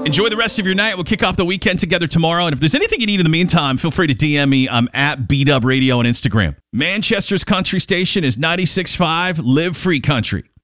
Enjoy the rest of your night. We'll kick off the weekend together tomorrow. And if there's anything you need in the meantime, feel free to DM me. I'm at BDub Radio on Instagram. Manchester's country station is 96.5 Live Free Country.